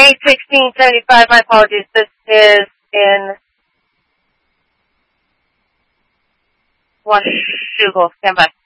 81675, my apologies. This is in Washougal. Stand by.